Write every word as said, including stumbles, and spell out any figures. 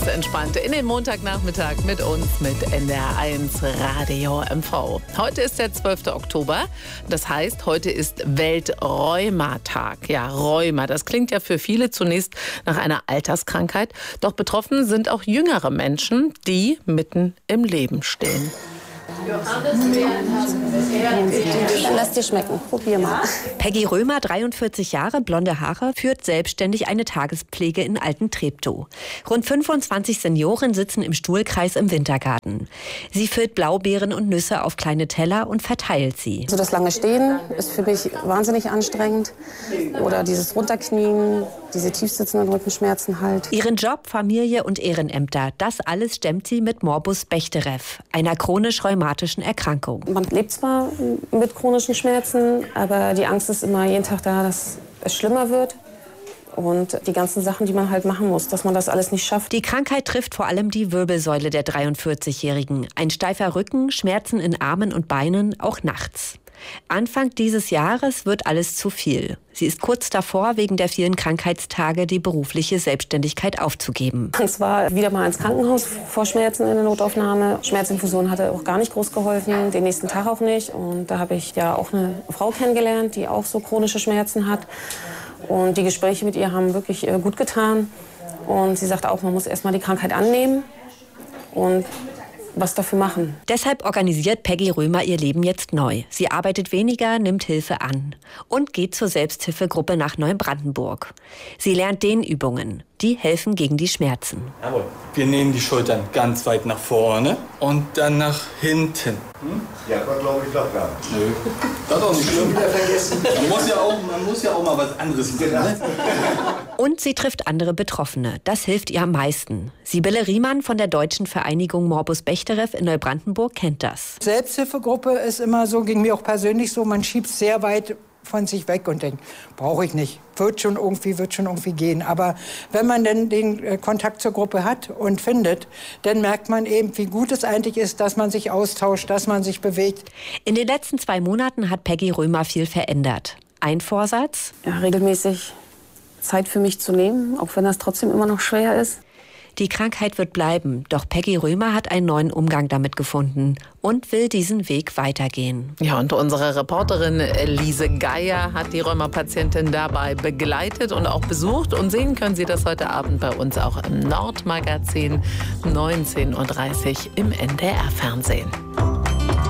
Entspannt in den Montagnachmittag mit uns mit N D R eins Radio M V. Heute ist der zwölfte Oktober. Das heißt, heute ist Weltrheumatag. Ja, Rheuma, das klingt ja für viele zunächst nach einer Alterskrankheit. Doch betroffen sind auch jüngere Menschen, die mitten im Leben stehen. Lass dir schmecken. Probier mal. Peggy Römer, dreiundvierzig Jahre, blonde Haare, führt selbstständig eine Tagespflege in Alten-Treptow. Rund fünfundzwanzig Senioren sitzen im Stuhlkreis im Wintergarten. Sie füllt Blaubeeren und Nüsse auf kleine Teller und verteilt sie. Also das lange Stehen ist für mich wahnsinnig anstrengend. Oder dieses Runterknien, diese tiefsitzenden Rückenschmerzen halt. Ihren Job, Familie und Ehrenämter, das alles stemmt sie mit Morbus Bechterew, einer chronisch rheumatischen Erkrankung. Man lebt zwar mit chronischen Schmerzen, aber die Angst ist immer jeden Tag da, dass es schlimmer wird. Und die ganzen Sachen, die man halt machen muss, dass man das alles nicht schafft. Die Krankheit trifft vor allem die Wirbelsäule der dreiundvierzigjährigen. Ein steifer Rücken, Schmerzen in Armen und Beinen, auch nachts. Anfang dieses Jahres wird alles zu viel. Sie ist kurz davor, wegen der vielen Krankheitstage die berufliche Selbstständigkeit aufzugeben. Es war wieder mal ins Krankenhaus vor Schmerzen in der Notaufnahme. Schmerzinfusion hatte auch gar nicht groß geholfen, den nächsten Tag auch nicht. Und da habe ich ja auch eine Frau kennengelernt, die auch so chronische Schmerzen hat. Und die Gespräche mit ihr haben wirklich gut getan. Und sie sagte auch, man muss erst mal die Krankheit annehmen und was dafür machen. Deshalb organisiert Peggy Römer ihr Leben jetzt neu. Sie arbeitet weniger, nimmt Hilfe an und geht zur Selbsthilfegruppe nach Neubrandenburg. Sie lernt Dehnübungen. Die helfen gegen die Schmerzen. Jawohl. Wir nehmen die Schultern ganz weit nach vorne und dann nach hinten. Hm? Ja, aber glaube ich doch gar nicht. Nö, das ist doch nicht schlimm. Man muss ja auch, man muss ja auch mal was anderes machen. Ne? Und sie trifft andere Betroffene. Das hilft ihr am meisten. Sibylle Riemann von der Deutschen Vereinigung Morbus Bechterew in Neubrandenburg kennt das. Selbsthilfegruppe ist immer so, ging mir auch persönlich so, man schiebt sehr weit von sich weg und denkt, brauche ich nicht, wird schon irgendwie, wird schon irgendwie gehen. Aber wenn man dann den äh, Kontakt zur Gruppe hat und findet, dann merkt man eben, wie gut es eigentlich ist, dass man sich austauscht, dass man sich bewegt. In den letzten zwei Monaten hat Peggy Römer viel verändert. Ein Vorsatz? Ja, regelmäßig Zeit für mich zu nehmen, auch wenn das trotzdem immer noch schwer ist. Die Krankheit wird bleiben, doch Peggy Römer hat einen neuen Umgang damit gefunden und will diesen Weg weitergehen. Ja, und unsere Reporterin Lise Geier hat die Rheuma-Patientin dabei begleitet und auch besucht. Und sehen können Sie das heute Abend bei uns auch im Nordmagazin, neunzehn Uhr dreißig im N D R-Fernsehen.